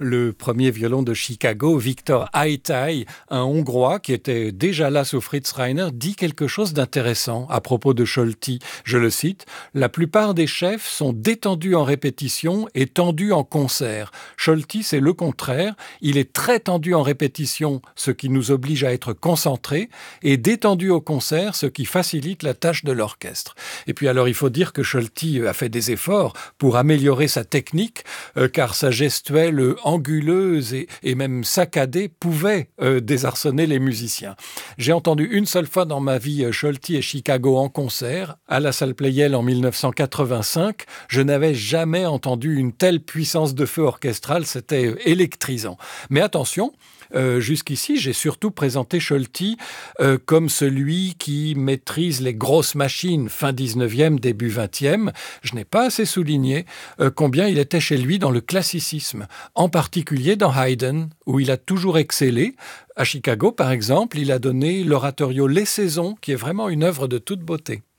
le premier violon de Chicago, Victor Haitai, un Hongrois qui était déjà là sous Fritz Reiner, dit quelque chose d'intéressant à propos de Scholti. Je le cite, « La plupart des chefs sont détendus en répétition et tendus en concert. Scholti, c'est le contraire. Il est très tendu en répétition, ce qui nous oblige à être concentrés, et détendu au concert, ce qui facilite la tâche de l'orchestre. » Et puis alors, il faut dire que Scholti a fait des efforts pour améliorer sa technique, car sa gestuelle anguleuse et même saccadée pouvait désarçonner les musiciens. J'ai entendu une seule fois dans ma vie Scholti et Chicago en concert, à la salle Pleyel en 1985. Je n'avais jamais entendu une telle puissance de feu orchestrale, c'était électrisant. Mais attention, jusqu'ici, j'ai surtout présenté Scholti comme celui qui maîtrise les grosses machines fin 19e, début 20e. Je n'ai pas assez souligné combien il était chez lui dans le classicisme, en particulier dans Haydn, où il a toujours excellé. À Chicago, par exemple, il a donné l'oratorio Les Saisons, qui est vraiment une œuvre de toute beauté.